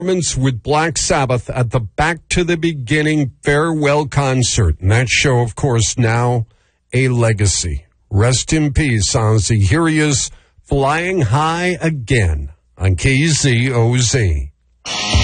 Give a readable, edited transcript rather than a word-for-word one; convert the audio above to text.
with Black Sabbath at the Back to the Beginning farewell concert. And that show, of course, now a legacy. Rest in peace, Ozzy. Here he is flying high again on KZOZ.